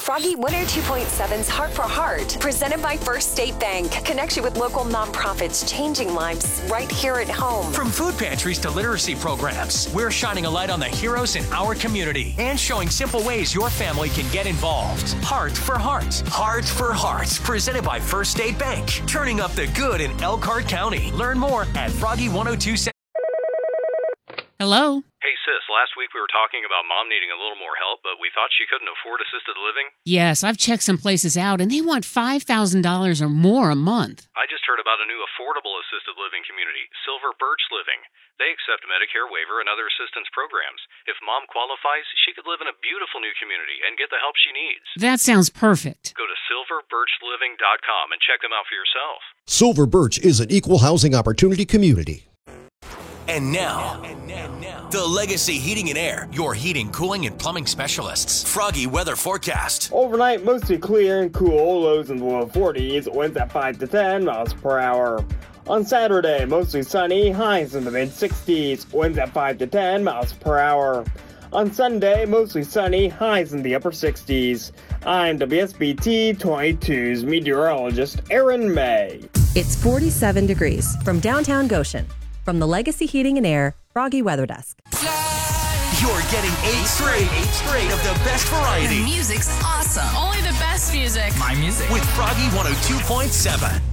Froggy 102.7's Heart for Heart, presented by First State Bank. Connects you with local nonprofits changing lives right here at home. From food pantries to literacy programs, we're shining a light on the heroes in our community and showing simple ways your family can get involved. Heart for Heart. Heart for Heart, presented by First State Bank. Turning up the good in Elkhart County. Learn more at Froggy 102.7. Hello? Hey, sis, last week we were talking about Mom needing a little more help, but we thought she couldn't afford assisted living. Yes, I've checked some places out, and they want $5,000 or more a month. I just heard about a new affordable assisted living community, Silver Birch Living. They accept Medicare waiver and other assistance programs. If Mom qualifies, she could live in a beautiful new community and get the help she needs. That sounds perfect. Go to silverbirchliving.com and check them out for yourself. Silver Birch is an equal housing opportunity community. And now, the Legacy Heating and Air, your heating, cooling, and plumbing specialists. Froggy weather forecast. Overnight, mostly clear and cool, lows in the low 40s, winds at 5 to 10 miles per hour. On Saturday, mostly sunny, highs in the mid-60s, winds at 5 to 10 miles per hour. On Sunday, mostly sunny, highs in the upper 60s. I'm WSBT 22's meteorologist Aaron May. It's 47 degrees from downtown Goshen. From the Legacy Heating and Air Froggy Weather Desk. You're getting eight straight of the best variety. The music's awesome. Only the best music. My music. With Froggy 102.7.